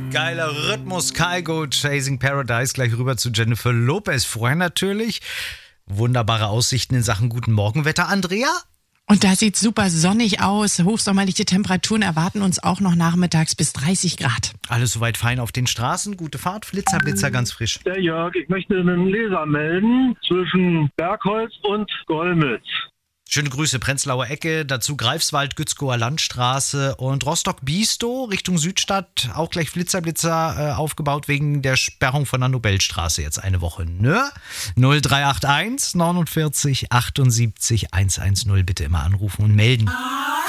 Geiler Rhythmus, Kygo, Chasing Paradise, gleich rüber zu Jennifer Lopez. Vorher natürlich wunderbare Aussichten in Sachen guten Morgenwetter. Andrea? Und da sieht super sonnig aus. Hochsommerliche Temperaturen erwarten uns auch noch nachmittags bis 30 Grad. Alles soweit fein auf den Straßen, gute Fahrt, Blitzer ganz frisch. Der Jörg, ich möchte einen Leser melden zwischen Bergholz und Golmitz. Schöne Grüße, Prenzlauer Ecke, dazu Greifswald, Gützkower Landstraße und Rostock-Biestow Richtung Südstadt. Auch gleich Blitzer aufgebaut wegen der Sperrung von der Nobelstraße jetzt eine Woche. Ne? 0381 49 78 110 bitte immer anrufen und melden.